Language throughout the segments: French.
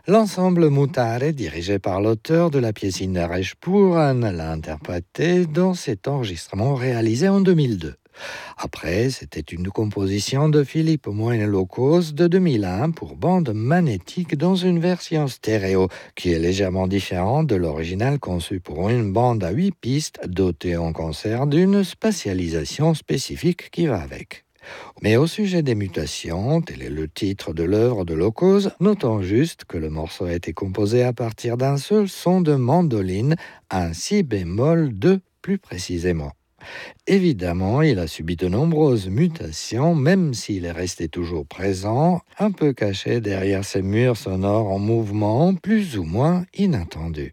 L'ensemble Mutare, dirigé par l'auteur de la pièce Inderesh Puran, l'a interprété dans cet enregistrement réalisé en 2002. Après, c'était une composition de Philippe Moine-Locos de 2001 pour bande magnétique dans une version stéréo qui est légèrement différente de l'original conçu pour une bande à 8 pistes dotée en concert d'une spatialisation spécifique qui va avec. Mais au sujet des mutations, tel est le titre de l'œuvre de Locos, notons juste que le morceau a été composé à partir d'un seul son de mandoline, un si bémol 2 plus précisément. Évidemment, il a subi de nombreuses mutations, même s'il est resté toujours présent, un peu caché derrière ces murs sonores en mouvement, plus ou moins inattendus.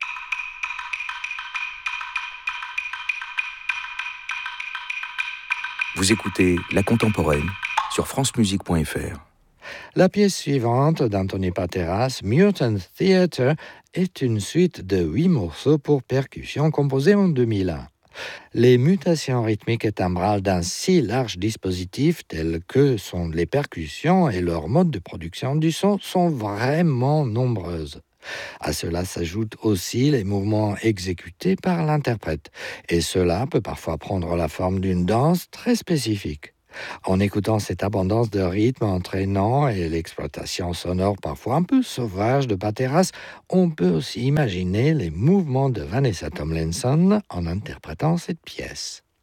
Vous écoutez La Contemporaine sur francemusique.fr. La pièce suivante d'Anthony Pateras, Mutant Theatre, est une suite de 8 morceaux pour percussion composés en 2001. Les mutations rythmiques et timbrales d'un si large dispositif tel que sont les percussions et leur mode de production du son sont vraiment nombreuses. À cela s'ajoutent aussi les mouvements exécutés par l'interprète, et cela peut parfois prendre la forme d'une danse très spécifique. En écoutant cette abondance de rythme entraînant et l'exploitation sonore parfois un peu sauvage de Pateras, on peut aussi imaginer les mouvements de Vanessa Tomlinson en interprétant cette pièce.